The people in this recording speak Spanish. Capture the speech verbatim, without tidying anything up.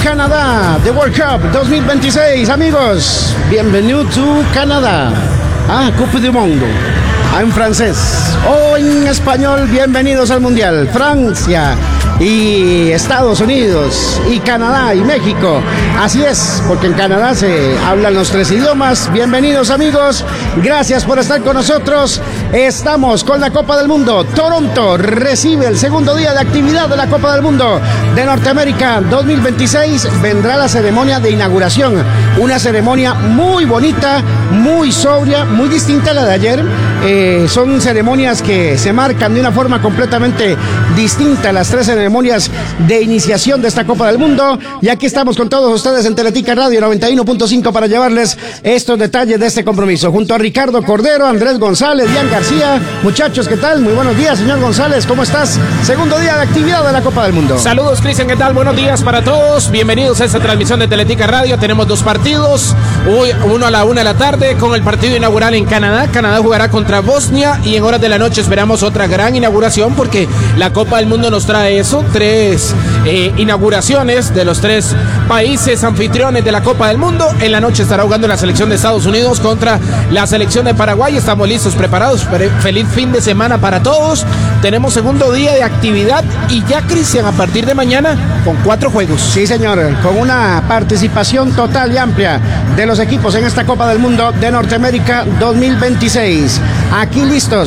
Canadá, the World Cup dos mil veintiséis, amigos. Bienvenido to Canadá. Ah, Coupe du Monde. En francés o en español, bienvenidos al Mundial. Francia y Estados Unidos y Canadá y México. Así es, porque en Canadá se hablan los tres idiomas. Bienvenidos, amigos. Gracias por estar con nosotros. Estamos con la Copa del Mundo. Toronto recibe el segundo día de actividad de la Copa del Mundo de Norteamérica dos mil veintiséis. Vendrá la ceremonia de inauguración. Una ceremonia muy bonita, muy sobria, muy distinta a la de ayer. Eh, son ceremonias que se marcan de una forma completamente distinta a las tres ceremonias de iniciación de esta Copa del Mundo. Y aquí estamos con todos ustedes en Teletica Radio noventa y uno punto cinco para llevarles estos detalles de este compromiso. Junto a Ricardo Cordero, Andrés González, Dian García. Muchachos, ¿qué tal? Muy buenos días, señor González. ¿Cómo estás? Segundo día de actividad de la Copa del Mundo. Saludos, Cristian. ¿Qué tal? Buenos días para todos. Bienvenidos a esta transmisión de Teletica Radio. Tenemos dos partidos. Hoy, uno a la una de la tarde con el partido inaugural en Canadá. Canadá jugará contra Bosnia y en horas de la noche esperamos otra gran inauguración porque la Copa del Mundo nos trae eso. Tres eh, inauguraciones de los tres países anfitriones de la Copa del Mundo. En la noche estará jugando la selección de Estados Unidos contra la selección de Paraguay. Estamos listos, preparados. Feliz fin de semana para todos. Tenemos segundo día de actividad y ya, Cristian, a partir de mañana con cuatro juegos. Sí, señor, con una participación total y amplia de los equipos en esta Copa del Mundo de Norteamérica dos mil veintiséis. Aquí listos